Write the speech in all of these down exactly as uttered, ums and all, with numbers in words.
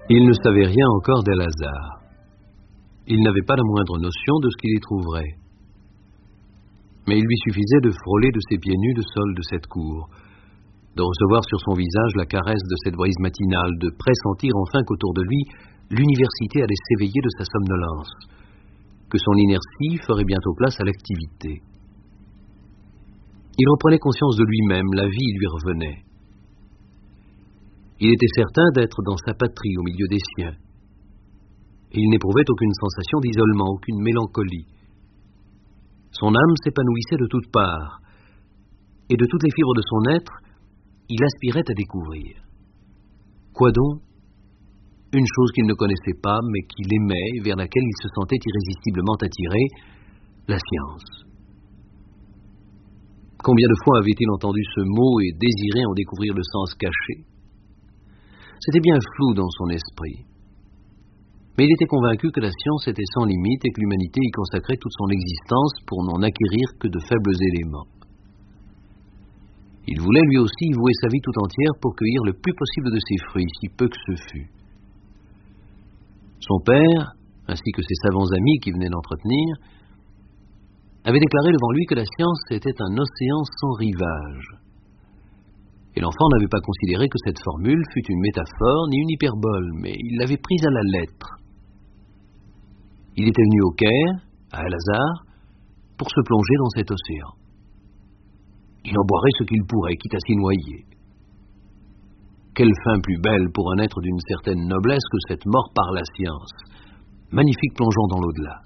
Il ne savait rien encore d'El-Hazar. Il n'avait pas la moindre notion de ce qu'il y trouverait. Mais il lui suffisait de frôler de ses pieds nus le sol de cette cour, de recevoir sur son visage la caresse de cette brise matinale, de pressentir enfin qu'autour de lui, l'université allait s'éveiller de sa somnolence, que son inertie ferait bientôt place à l'activité. Il reprenait conscience de lui-même, la vie lui revenait. Il était certain d'être dans sa patrie au milieu des siens. Et il n'éprouvait aucune sensation d'isolement, aucune mélancolie. Son âme s'épanouissait de toutes parts, et de toutes les fibres de son être, il aspirait à découvrir. Quoi donc? Une chose qu'il ne connaissait pas, mais qu'il aimait et vers laquelle il se sentait irrésistiblement attiré, la science. Combien de fois avait-il entendu ce mot et désiré en découvrir le sens caché? C'était bien flou dans son esprit. Mais il était convaincu que la science était sans limite et que l'humanité y consacrait toute son existence pour n'en acquérir que de faibles éléments. Il voulait lui aussi y vouer sa vie tout entière pour cueillir le plus possible de ses fruits, si peu que ce fût. Son père, ainsi que ses savants amis qui venaient l'entretenir, avaient déclaré devant lui que la science était un océan sans rivage. Et l'enfant n'avait pas considéré que cette formule fût une métaphore ni une hyperbole, mais il l'avait prise à la lettre. Il était venu au Caire, à El-Hazar, pour se plonger dans cet océan. Il en boirait ce qu'il pourrait, quitte à s'y noyer. Quelle fin plus belle pour un être d'une certaine noblesse que cette mort par la science, magnifique plongeon dans l'au-delà.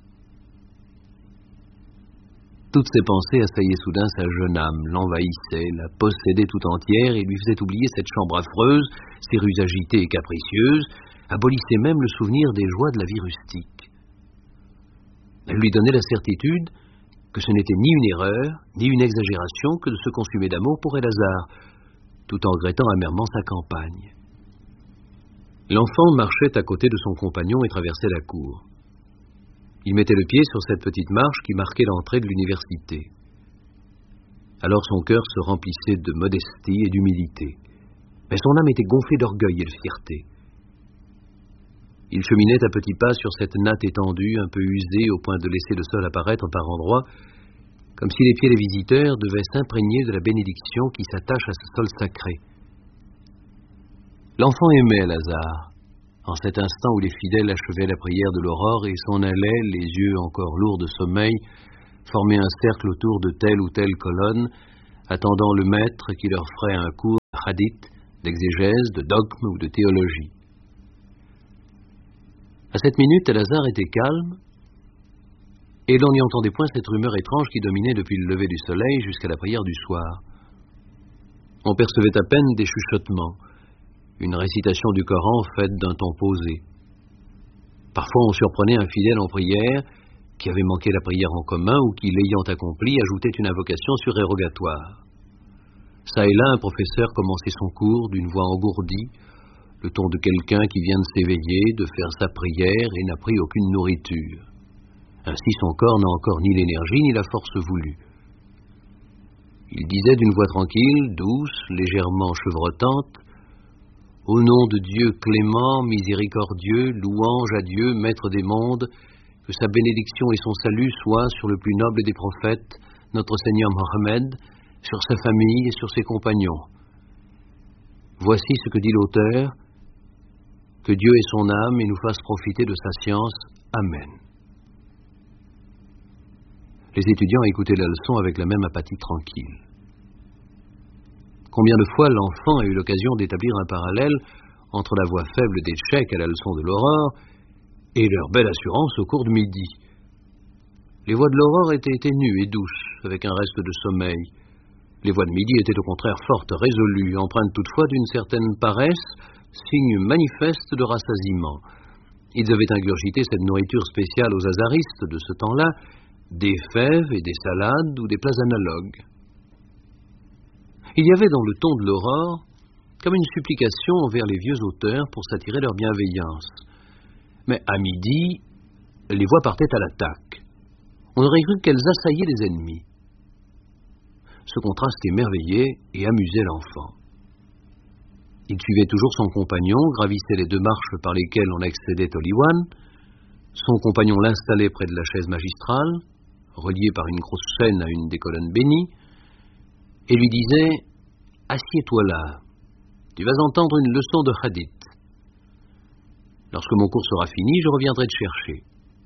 Toutes ces pensées assaillaient soudain sa jeune âme, l'envahissaient, la possédaient tout entière et lui faisaient oublier cette chambre affreuse, ses rues agitées et capricieuses, abolissaient même le souvenir des joies de la vie rustique. Elle lui donnait la certitude que ce n'était ni une erreur, ni une exagération que de se consumer d'amour pour El-Hazar, tout en regrettant amèrement sa campagne. L'enfant marchait à côté de son compagnon et traversait la cour. Il mettait le pied sur cette petite marche qui marquait l'entrée de l'université. Alors son cœur se remplissait de modestie et d'humilité. Mais son âme était gonflée d'orgueil et de fierté. Il cheminait à petits pas sur cette natte étendue, un peu usée au point de laisser le sol apparaître par endroits, comme si les pieds des visiteurs devaient s'imprégner de la bénédiction qui s'attache à ce sol sacré. L'enfant aimait El-Hazar. En cet instant où les fidèles achevaient la prière de l'aurore et s'en allaient, les yeux encore lourds de sommeil, former un cercle autour de telle ou telle colonne, attendant le maître qui leur ferait un cours de hadith, d'exégèse, de dogme ou de théologie. À cette minute, El-Hazar était calme, et l'on n'y entendait point cette rumeur étrange qui dominait depuis le lever du soleil jusqu'à la prière du soir. On percevait à peine des chuchotements, une récitation du Coran faite d'un ton posé. Parfois on surprenait un fidèle en prière, qui avait manqué la prière en commun ou qui, l'ayant accomplie, ajoutait une invocation surérogatoire. Ça et là, un professeur commençait son cours d'une voix engourdie, le ton de quelqu'un qui vient de s'éveiller, de faire sa prière et n'a pris aucune nourriture. Ainsi son corps n'a encore ni l'énergie ni la force voulue. Il disait d'une voix tranquille, douce, légèrement chevrotante: « Au nom de Dieu clément, miséricordieux, louange à Dieu, maître des mondes, que sa bénédiction et son salut soient sur le plus noble des prophètes, notre Seigneur Mohammed, sur sa famille et sur ses compagnons. Voici ce que dit l'auteur, que Dieu ait son âme et nous fasse profiter de sa science. Amen. » Les étudiants écoutaient la leçon avec la même apathie tranquille. Combien de fois l'enfant a eu l'occasion d'établir un parallèle entre la voix faible des tchèques à la leçon de l'aurore et leur belle assurance au cours de midi. Les voix de l'aurore étaient ténues et douces, avec un reste de sommeil. Les voix de midi étaient au contraire fortes, résolues, empreintes toutefois d'une certaine paresse, signe manifeste de rassasiement. Ils avaient ingurgité cette nourriture spéciale aux hazaristes de ce temps-là, des fèves et des salades ou des plats analogues. Il y avait dans le ton de l'aurore comme une supplication envers les vieux auteurs pour s'attirer leur bienveillance. Mais à midi, les voix partaient à l'attaque. On aurait cru qu'elles assaillaient les ennemis. Ce contraste émerveillait et amusait l'enfant. Il suivait toujours son compagnon, gravissait les deux marches par lesquelles on accédait au Liwan. Son compagnon l'installait près de la chaise magistrale, reliée par une grosse chaîne à une des colonnes bénies, et lui disait « Assieds-toi là, tu vas entendre une leçon de hadith. Lorsque mon cours sera fini, je reviendrai te chercher. »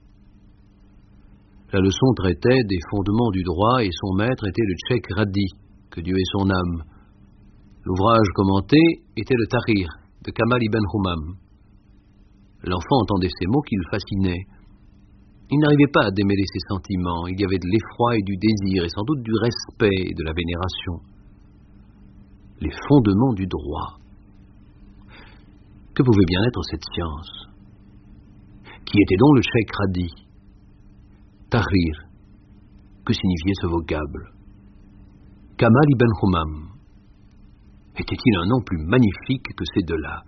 La leçon traitait des fondements du droit et son maître était le Cheikh Radi, que Dieu ait son âme. L'ouvrage commenté était le Tahrir de Kamal ibn Humam. L'enfant entendait ces mots qui le fascinaient. Il n'arrivait pas à démêler ses sentiments. Il y avait de l'effroi et du désir, et sans doute du respect et de la vénération. Les fondements du droit. Que pouvait bien être cette science? Qui était donc le Cheikh Radi? Tahrir. Que signifiait ce vocable? Kamal ibn Humam. Était-il un nom plus magnifique que ces deux-là?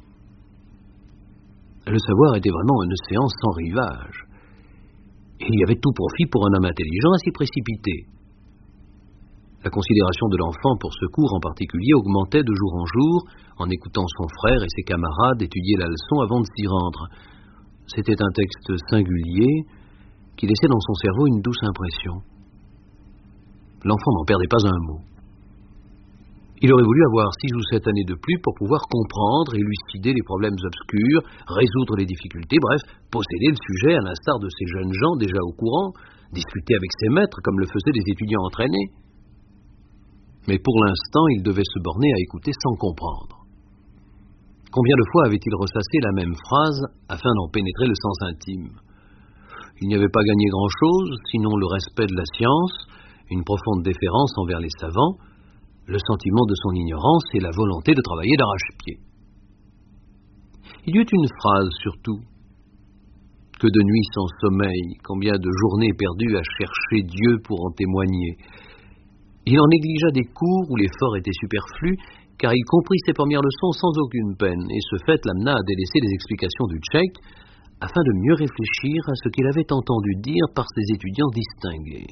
Le savoir était vraiment un océan sans rivage. Et il y avait tout profit pour un homme intelligent à s'y précipiter. La considération de l'enfant pour ce cours en particulier augmentait de jour en jour en écoutant son frère et ses camarades étudier la leçon avant de s'y rendre. C'était un texte singulier qui laissait dans son cerveau une douce impression. L'enfant n'en perdait pas un mot. Il aurait voulu avoir six ou sept années de plus pour pouvoir comprendre, élucider les problèmes obscurs, résoudre les difficultés, bref, posséder le sujet à l'instar de ces jeunes gens déjà au courant, discuter avec ses maîtres comme le faisaient les étudiants entraînés. Mais pour l'instant, il devait se borner à écouter sans comprendre. Combien de fois avait-il ressassé la même phrase afin d'en pénétrer le sens intime? Il n'y avait pas gagné grand-chose, sinon le respect de la science, une profonde déférence envers les savants, le sentiment de son ignorance et la volonté de travailler d'arrache-pied. Il y eut une phrase surtout. Que de nuits sans sommeil, combien de journées perdues à chercher Dieu pour en témoigner. Il en négligea des cours où l'effort était superflu, car il comprit ses premières leçons sans aucune peine, et ce fait l'amena à délaisser les explications du Cheikh, afin de mieux réfléchir à ce qu'il avait entendu dire par ses étudiants distingués.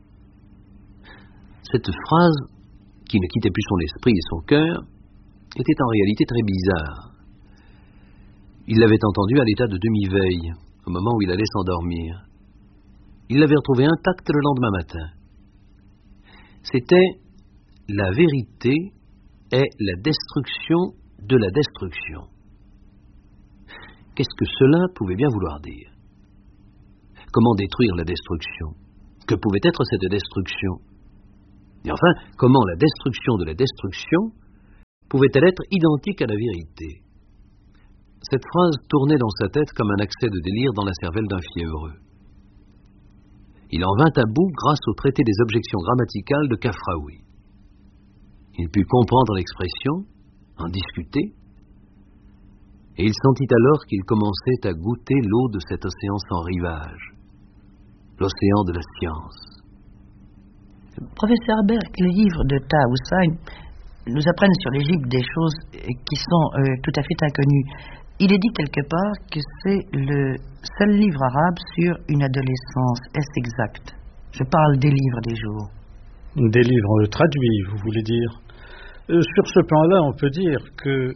Cette phrase, qui ne quittait plus son esprit et son cœur, était en réalité très bizarre. Il l'avait entendue à l'état de demi-veille, au moment où il allait s'endormir. Il l'avait retrouvée intacte le lendemain matin. C'était « La vérité est la destruction de la destruction ». Qu'est-ce que cela pouvait bien vouloir dire? Comment détruire la destruction? Que pouvait être cette destruction? Et enfin, comment la destruction de la destruction pouvait-elle être identique à la vérité? Cette phrase tournait dans sa tête comme un accès de délire dans la cervelle d'un fiévreux. Il en vint à bout grâce au traité des objections grammaticales de Kafraoui. Il put comprendre l'expression, en discuter, et il sentit alors qu'il commençait à goûter l'eau de cet océan sans rivage, l'océan de la science. Professeur Berck, les livres de Taha Hussein nous apprennent sur l'Égypte des choses qui sont euh, tout à fait inconnues. Il est dit quelque part que c'est le seul livre arabe sur une adolescence. Est-ce exact? Je parle des livres des jours. Des livres traduits, vous voulez dire? euh, Sur ce plan-là, on peut dire que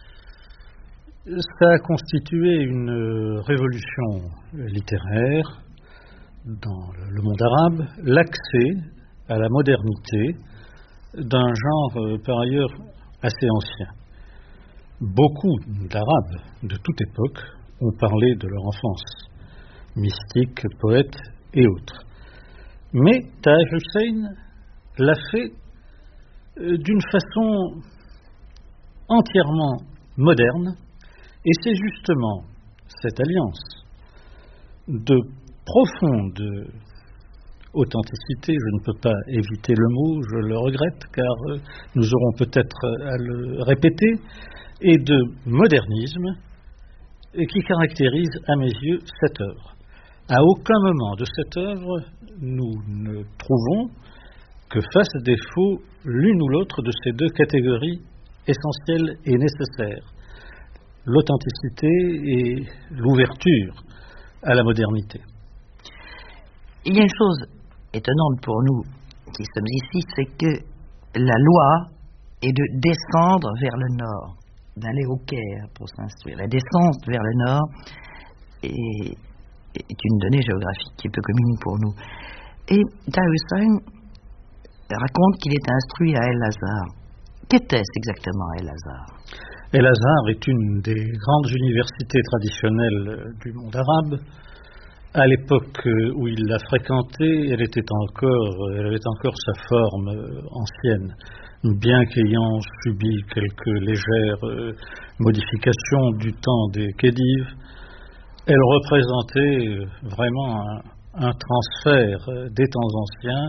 ça a constitué une révolution littéraire dans le monde arabe, l'accès à la modernité d'un genre euh, par ailleurs assez ancien. Beaucoup d'Arabes de toute époque ont parlé de leur enfance, mystiques, poètes et autres. Mais Taha Hussein l'a fait euh, d'une façon entièrement moderne, et c'est justement cette alliance de profonde authenticité, je ne peux pas éviter le mot, je le regrette, car euh, nous aurons peut-être à le répéter, et de modernisme et qui caractérise à mes yeux cette œuvre. À aucun moment de cette œuvre, nous ne trouvons que fasse défaut l'une ou l'autre de ces deux catégories essentielles et nécessaires, l'authenticité et l'ouverture à la modernité. Il y a une chose étonnante pour nous qui sommes ici, c'est que la loi est de descendre vers le nord. d'aller au Caire pour s'instruire. La descente vers le nord est, est une donnée géographique qui est peu commune pour nous. Et Tahir Hussein raconte qu'il est instruit à El-Azhar. Qu'était-ce exactement El-Azhar? El-Azhar est une des grandes universités traditionnelles du monde arabe. À l'époque où il l'a fréquentée, elle était encore, elle avait encore sa forme ancienne, bien qu'ayant subi quelques légères modifications du temps des Khedives. Elle représentait vraiment un, un transfert des temps anciens,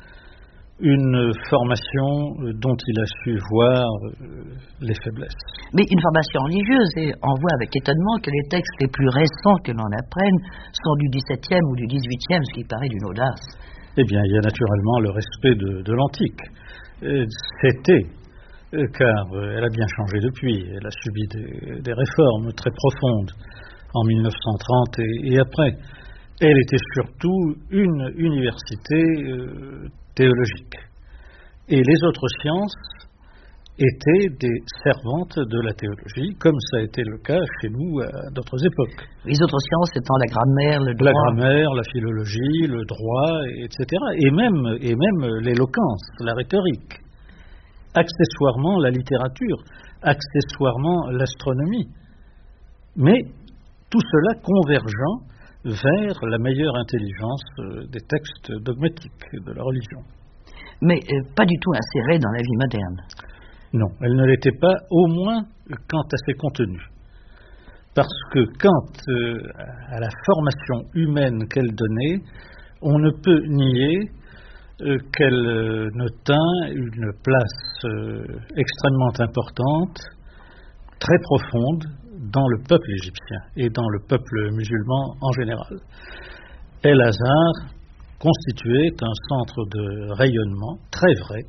une formation dont il a su voir les faiblesses. Mais une formation religieuse, et on voit avec étonnement que les textes les plus récents que l'on apprenne sont du dix-septième ou du dix-huitième, ce qui paraît d'une audace. Eh bien, il y a naturellement le respect de, de l'antique. C'était, car elle a bien changé depuis, elle a subi des, des réformes très profondes en mille neuf cent trente et, et après. Elle était surtout une université euh, théologique. Et les autres sciences étaient des servantes de la théologie, comme ça a été le cas chez nous à d'autres époques. Les autres sciences étant la grammaire, le droit. La grammaire, la philologie, le droit, et cetera. Et même, et même l'éloquence, la rhétorique. Accessoirement la littérature, accessoirement l'astronomie. Mais tout cela convergeant vers la meilleure intelligence des textes dogmatiques de la religion. Mais euh, pas du tout insérée dans la vie moderne. Non, elle ne l'était pas, au moins quant à ses contenus. Parce que quant euh, à la formation humaine qu'elle donnait, on ne peut nier euh, qu'elle euh, ne tint une place euh, extrêmement importante, très profonde, dans le peuple égyptien et dans le peuple musulman en général. El-Azhar constituait un centre de rayonnement très vrai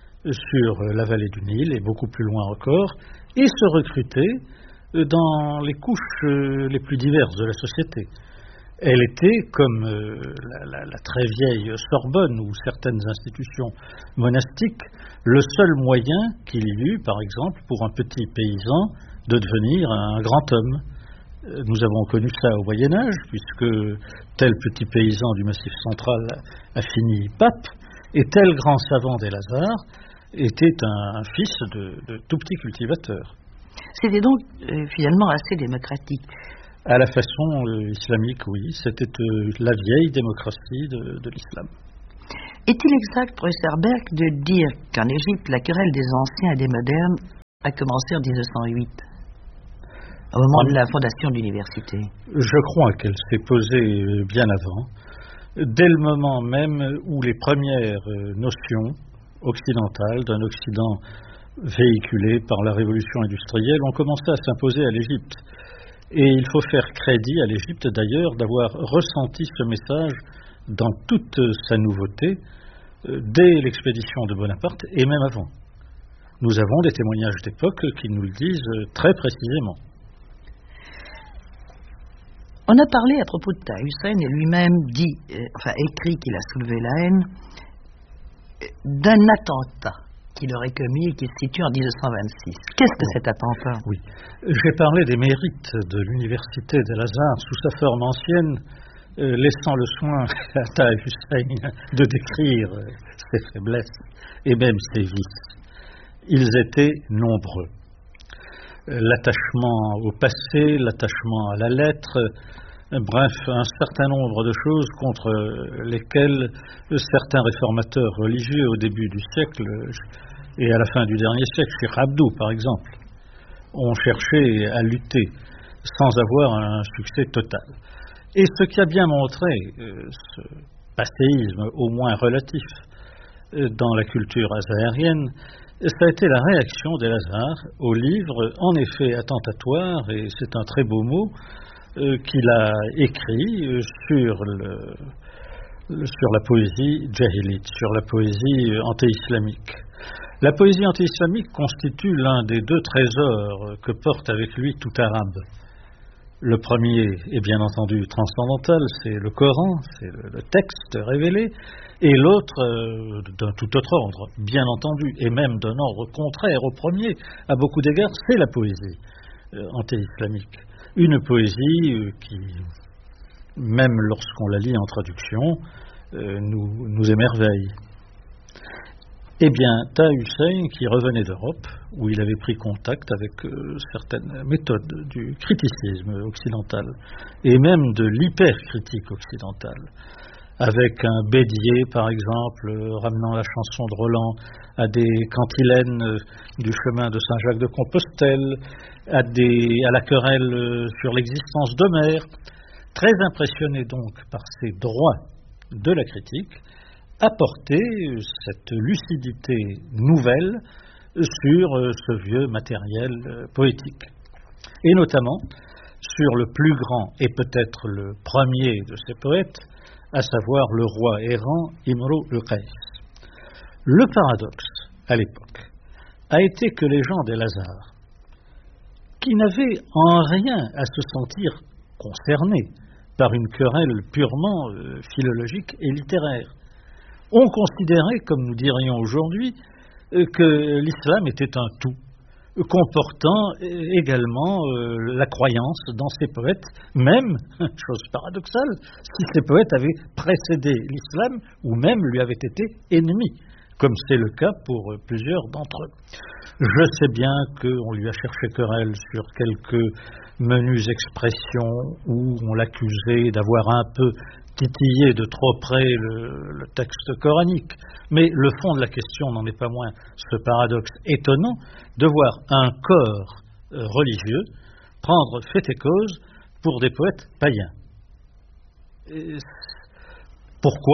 sur la vallée du Nil et beaucoup plus loin encore, et se recrutait dans les couches les plus diverses de la société. Elle était, comme la, la, la très vieille Sorbonne ou certaines institutions monastiques, le seul moyen qu'il y eut, par exemple, pour un petit paysan de devenir un grand homme. Nous avons connu ça au Moyen-Âge, puisque tel petit paysan du Massif central a fini pape, et tel grand savant d'El-Azhar était un, un fils de, de tout petit cultivateur. C'était donc euh, finalement assez démocratique. À la façon euh, islamique, oui. C'était euh, la vieille démocratie de, de l'islam. Est-il exact, professeur Berck, de dire qu'en Égypte, la querelle des anciens et des modernes a commencé en dix-neuf cent huit, au moment de la fondation de l'université? Je crois qu'elle s'est posée bien avant, dès le moment même où les premières notions occidentales d'un Occident véhiculé par la révolution industrielle ont commencé à s'imposer à l'Égypte. Et il faut faire crédit à l'Égypte d'ailleurs d'avoir ressenti ce message dans toute sa nouveauté dès l'expédition de Bonaparte et même avant. Nous avons des témoignages d'époque qui nous le disent très précisément. On a parlé à propos de Tahir Hussein et lui-même dit, euh, enfin écrit qu'il a soulevé la haine euh, d'un attentat qu'il aurait commis et qui se situe en dix-neuf cent vingt-six. Qu'est-ce que oui. cet attentat? Oui, j'ai parlé des mérites de l'université d'El-Azhar sous sa forme ancienne, euh, laissant le soin à Tahir Hussein de décrire euh, ses faiblesses et même ses vices. Ils étaient nombreux. L'attachement au passé, l'attachement à la lettre, bref, un certain nombre de choses contre lesquelles certains réformateurs religieux au début du siècle et à la fin du dernier siècle, Cheikh Abdou par exemple, ont cherché à lutter sans avoir un succès total. Et ce qui a bien montré ce passéisme au moins relatif dans la culture azaharienne, ça a été la réaction d'El-Azhar au livre, en effet attentatoire, et c'est un très beau mot, euh, qu'il a écrit euh, sur, le, le, sur la poésie jahilite, sur la poésie euh, anti-islamique. La poésie anti-islamique constitue l'un des deux trésors que porte avec lui tout arabe. Le premier est bien entendu transcendantal, c'est le Coran, c'est le, le texte révélé, et l'autre euh, d'un tout autre ordre, bien entendu, et même d'un ordre contraire au premier, à beaucoup d'égards, c'est la poésie euh, anté-islamique. Une poésie euh, qui, même lorsqu'on la lit en traduction, euh, nous, nous émerveille. Eh bien, Taha Hussein, qui revenait d'Europe, où il avait pris contact avec euh, certaines méthodes du criticisme occidental, et même de l'hypercritique occidentale, avec un Bédier, par exemple, euh, ramenant la chanson de Roland à des cantilènes euh, du chemin de Saint-Jacques de Compostelle, à, des, à la querelle euh, sur l'existence d'Homère, très impressionné donc par ces droits de la critique, apporter cette lucidité nouvelle sur ce vieux matériel poétique. Et notamment sur le plus grand et peut-être le premier de ces poètes, à savoir le roi errant Imru al-Qais. Le paradoxe, à l'époque, a été que les gens d'El-Azhar, qui n'avaient en rien à se sentir concernés par une querelle purement euh, philologique et littéraire, ont considéré, comme nous dirions aujourd'hui, que l'islam était un tout, comportant également euh, la croyance dans ces poètes, même, chose paradoxale, si ces poètes avaient précédé l'islam ou même lui avaient été ennemis, comme c'est le cas pour plusieurs d'entre eux. Je sais bien qu'on lui a cherché querelle sur quelques menues expressions où on l'accusait d'avoir un peu titiller de trop près le, le texte coranique. Mais le fond de la question n'en est pas moins ce paradoxe étonnant de voir un corps euh, religieux prendre fait et cause pour des poètes païens. Et pourquoi ?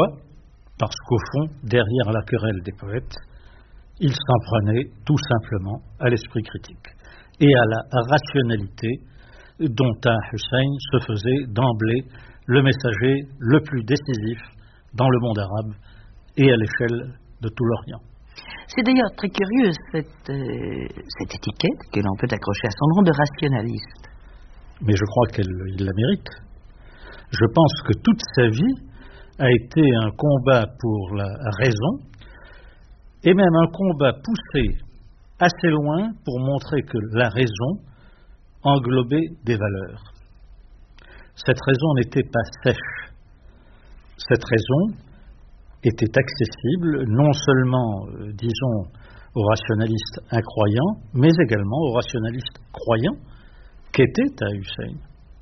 Parce qu'au fond, derrière la querelle des poètes, ils s'en prenaient tout simplement à l'esprit critique et à la rationalité dont Taha Hussein se faisait d'emblée le messager le plus décisif dans le monde arabe et à l'échelle de tout l'Orient. C'est d'ailleurs très curieux cette, euh, cette étiquette que l'on peut accrocher à son nom de rationaliste. Mais je crois qu'il la mérite. Je pense que toute sa vie a été un combat pour la raison et même un combat poussé assez loin pour montrer que la raison englobait des valeurs. Cette raison n'était pas sèche. Cette raison était accessible non seulement, euh, disons, aux rationalistes incroyants, mais également aux rationalistes croyants qu'était Taha Hussein.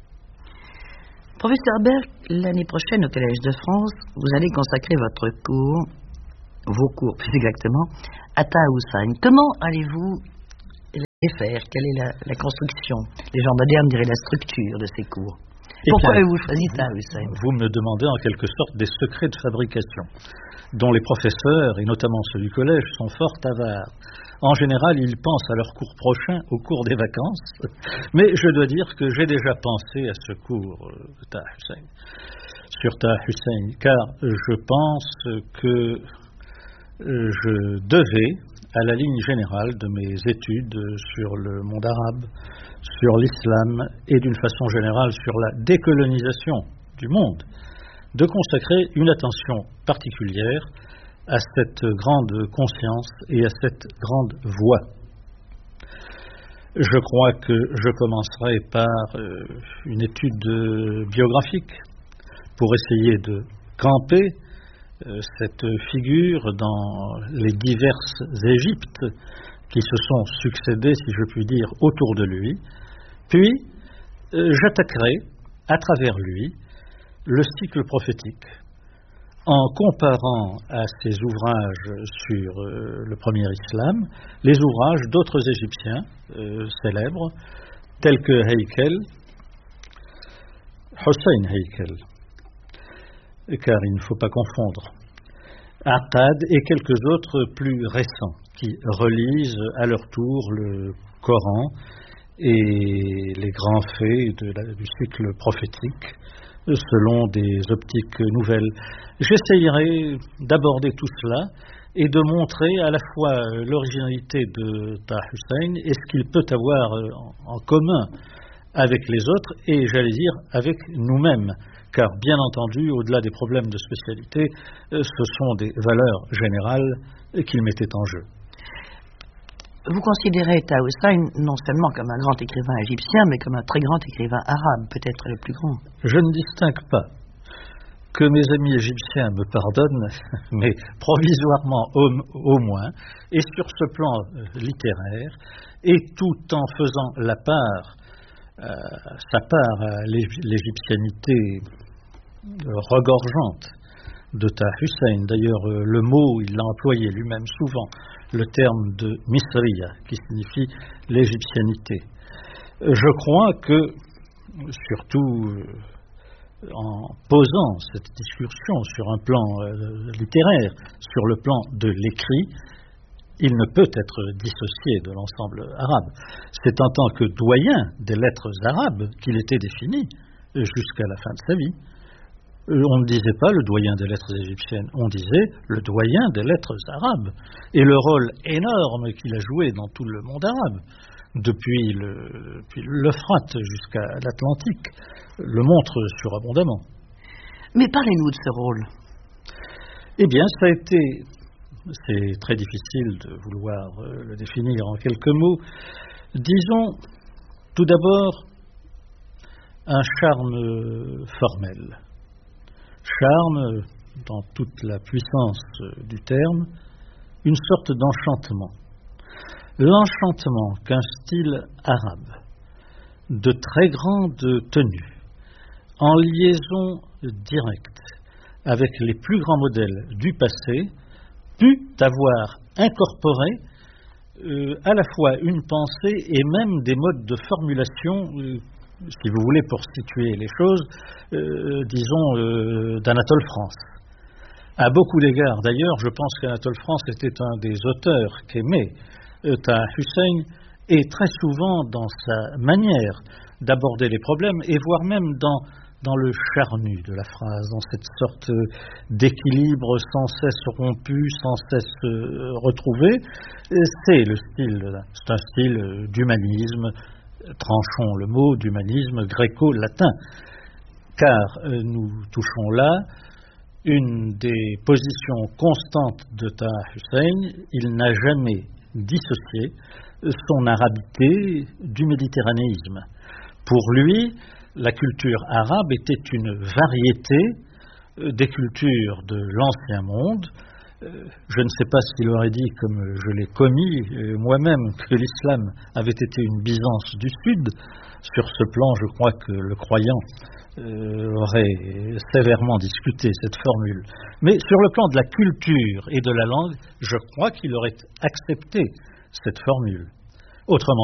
Professeur Berck, l'année prochaine au Collège de France, vous allez consacrer votre cours, vos cours plus exactement, à Taha Hussein. Comment allez-vous les faire? Quelle est la, la construction? Les gens modernes diraient la structure de ces cours. Pourquoi avez-vous choisi Taha Hussein? Vous me demandez en quelque sorte des secrets de fabrication, dont les professeurs, et notamment ceux du collège, sont fort avares. En général, ils pensent à leur cours prochain au cours des vacances, mais je dois dire que j'ai déjà pensé à ce cours de Taha Hussein, sur Taha Hussein, car je pense que je devais, à la ligne générale de mes études sur le monde arabe, sur l'islam et d'une façon générale sur la décolonisation du monde, de consacrer une attention particulière à cette grande conscience et à cette grande voix. Je crois que je commencerai par euh, une étude biographique pour essayer de camper euh, cette figure dans les diverses Égyptes qui se sont succédés, si je puis dire, autour de lui. Puis, euh, j'attaquerai, à travers lui, le cycle prophétique, en comparant à ses ouvrages sur euh, le premier islam, les ouvrages d'autres Égyptiens euh, célèbres, tels que Heikel, Hussein Heikel, car il ne faut pas confondre, Aqad et quelques autres plus récents, qui relisent à leur tour le Coran et les grands faits de la, du cycle prophétique selon des optiques nouvelles. J'essayerai d'aborder tout cela et de montrer à la fois l'originalité de Taha Hussein et ce qu'il peut avoir en commun avec les autres et, j'allais dire, avec nous-mêmes. Car, bien entendu, au-delà des problèmes de spécialité, ce sont des valeurs générales qu'il mettait en jeu. Vous considérez Tao Hussein non seulement comme un grand écrivain égyptien, mais comme un très grand écrivain arabe, peut-être le plus grand. Je ne distingue pas. Que mes amis égyptiens me pardonnent, mais provisoirement au, au moins, et sur ce plan euh, littéraire, et tout en faisant la part, euh, sa part à l'égyptianité euh, regorgeante de Taha Hussein. D'ailleurs, euh, le mot, il l'a employé lui-même souvent, le terme de Misriya, qui signifie l'égyptianité. Euh, je crois que, surtout... Euh, en posant cette discussion sur un plan euh, littéraire, sur le plan de l'écrit, il ne peut être dissocié de l'ensemble arabe. C'est en tant que doyen des lettres arabes qu'il était défini jusqu'à la fin de sa vie. On ne disait pas le doyen des lettres égyptiennes, on disait le doyen des lettres arabes. Et le rôle énorme qu'il a joué dans tout le monde arabe, depuis le, depuis l'Euphrate jusqu'à l'Atlantique, le montre surabondamment. Mais parlez-nous de ce rôle. Eh bien, ça a été... C'est très difficile de vouloir le définir en quelques mots. Disons, tout d'abord, un charme formel. Charme, dans toute la puissance du terme, une sorte d'enchantement. L'enchantement qu'un style arabe, de très grande tenue, en liaison directe avec les plus grands modèles du passé, put avoir incorporé euh, à la fois une pensée et même des modes de formulation, euh, si vous voulez, pour situer les choses, euh, disons, euh, d'Anatole France. À beaucoup d'égards, d'ailleurs, je pense qu'Anatole France était un des auteurs qu'aimait euh, Taha Hussein, et très souvent dans sa manière d'aborder les problèmes, et voire même dans, dans le charnu de la phrase, dans cette sorte d'équilibre sans cesse rompu, sans cesse euh, retrouvé. C'est le style, c'est un style d'humanisme, tranchons le mot, d'humanisme gréco-latin, car euh, nous touchons là une des positions constantes de Taha Hussein. Il n'a jamais dissocié son arabité du méditerranéisme. Pour lui, la culture arabe était une variété des cultures de l'Ancien Monde. Je ne sais pas s'il aurait dit, comme je l'ai commis moi-même, que l'islam avait été une Byzance du Sud. Sur ce plan, je crois que le croyant euh, aurait sévèrement discuté cette formule. Mais sur le plan de la culture et de la langue, je crois qu'il aurait accepté cette formule. Autrement